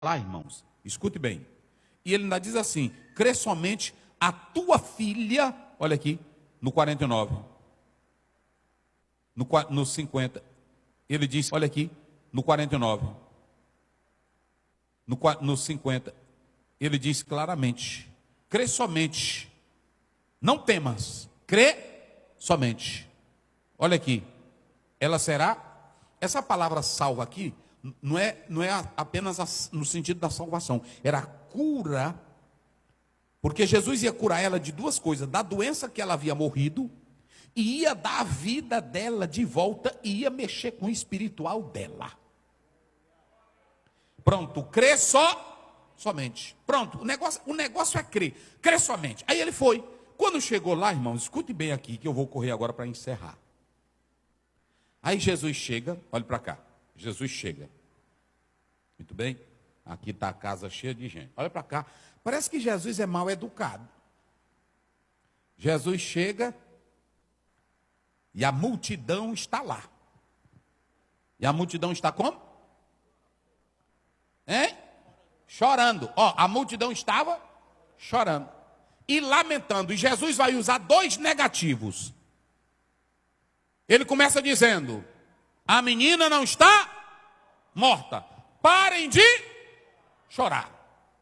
lá, irmãos, escute bem. E ele ainda diz assim: crê somente a tua filha, olha aqui, no 49, no 50, ele diz, olha aqui, no 49, no 50, ele diz claramente: crê somente, não temas, crê somente. Olha aqui, ela será, essa palavra salva aqui, não é apenas no sentido da salvação, era cura, porque Jesus ia curar ela de duas coisas: da doença que ela havia morrido, e ia dar a vida dela de volta, e ia mexer com o espiritual dela. Pronto, crê somente. Pronto, o negócio é crer, crê somente. Aí ele foi. Quando chegou lá, irmãos, escute bem aqui, que eu vou correr agora para encerrar. Aí Jesus chega, olhe para cá. Jesus chega. Muito bem? Aqui está a casa cheia de gente. Olha para cá. Parece que Jesus é mal educado. Jesus chega e a multidão está lá. E a multidão está como? Hein? Chorando. Ó, a multidão estava chorando e lamentando. E Jesus vai usar dois negativos. Ele começa dizendo: a menina não está morta. Parem de chorar.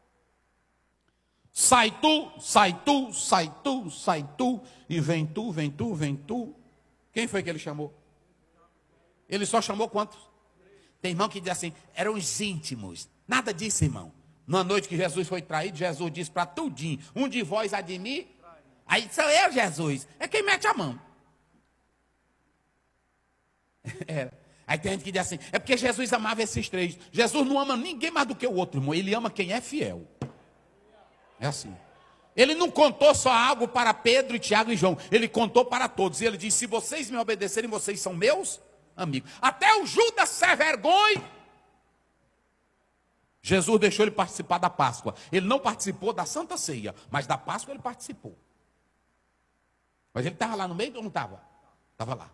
Sai tu, sai tu, sai tu, sai tu. E vem tu, vem tu, vem tu. Quem foi que ele chamou? Ele só chamou quantos? Tem irmão que diz assim: eram os íntimos. Nada disso, irmão. Na noite que Jesus foi traído, Jesus disse para tudinho: um de vós há de mim. Aí sou eu, Jesus. É quem mete a mão. Aí tem gente que diz assim: é porque Jesus amava esses três. Jesus não ama ninguém mais do que o outro, irmão. Ele ama quem é fiel. É assim. Ele não contou só algo para Pedro, Tiago e João. Ele contou para todos. E ele disse: se vocês me obedecerem, vocês são meus amigos. Até o Judas se vergonha. Jesus deixou ele participar da Páscoa. Ele não participou da Santa Ceia, mas da Páscoa ele participou. Mas ele estava lá no meio ou não estava? Estava lá.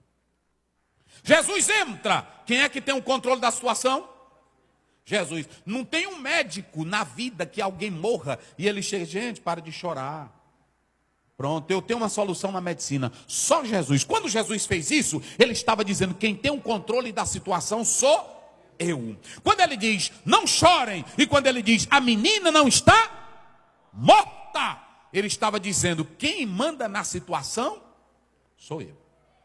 Jesus entra. Quem é que tem o controle da situação? Jesus. Não tem um médico na vida que alguém morra e ele chega: gente, para de chorar. Pronto, eu tenho uma solução na medicina. Só Jesus. Quando Jesus fez isso, ele estava dizendo: quem tem o controle da situação sou eu. Quando ele diz: não chorem, e quando ele diz: a menina não está morta, ele estava dizendo: quem manda na situação sou eu.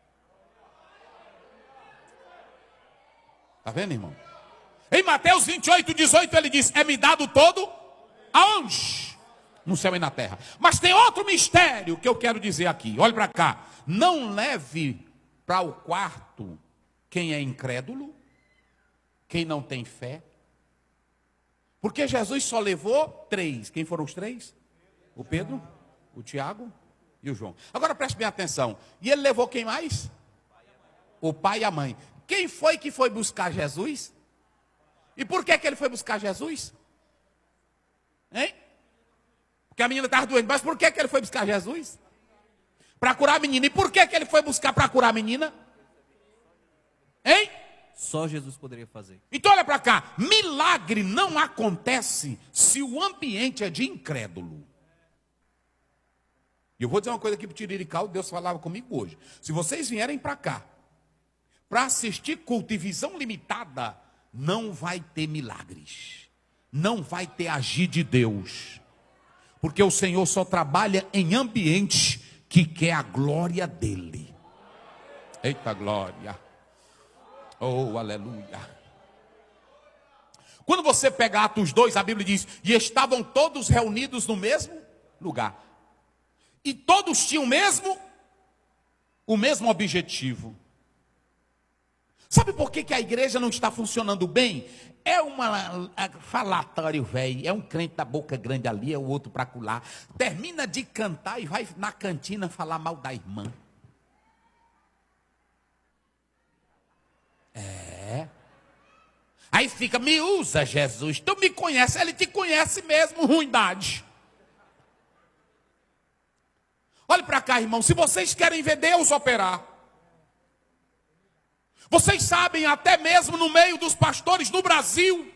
Está vendo, irmão? Em Mateus 28, 18, ele diz: é-me dado todo, aonde? No céu e na terra. Mas tem outro mistério que eu quero dizer aqui. Olhe para cá. Não leve para o quarto quem é incrédulo, quem não tem fé. Porque Jesus só levou três. Quem foram os três? O Pedro, o Tiago e o João. Agora preste bem atenção. E ele levou quem mais? O pai e a mãe. Quem foi que foi buscar Jesus? E por que ele foi buscar Jesus? Hein? Porque a menina estava doente. Mas por que ele foi buscar Jesus? Para curar a menina. E por que ele foi buscar para curar a menina? Hein? Só Jesus poderia fazer. Então olha para cá. Milagre não acontece se o ambiente é de incrédulo. E eu vou dizer uma coisa aqui para o Tirirical. Deus falava comigo hoje. Se vocês vierem para cá para assistir culto e visão limitada, não vai ter milagres. Não vai ter agir de Deus. Porque o Senhor só trabalha em ambiente que quer a glória dele. Eita glória. Oh, aleluia. Quando você pega Atos 2, a Bíblia diz: e estavam todos reunidos no mesmo lugar. E todos tinham o mesmo objetivo. Sabe por que a igreja não está funcionando bem? É uma falatório velho, é um crente da boca grande ali, é o outro para colar. Termina de cantar e vai na cantina falar mal da irmã. Aí fica: me usa, Jesus, tu me conhece. Ele te conhece mesmo, ruindade. Olhe para cá, irmão, se vocês querem ver Deus operar, vocês sabem, até mesmo no meio dos pastores no Brasil,